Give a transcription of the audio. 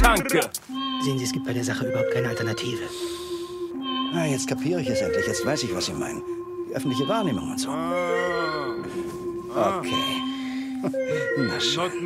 Tanke. Sehen Sie, es gibt bei der Sache überhaupt keine Alternative. Ah, jetzt kapiere ich es endlich. Jetzt weiß ich, was Sie meinen. Die öffentliche Wahrnehmung und so. Okay. Na schön.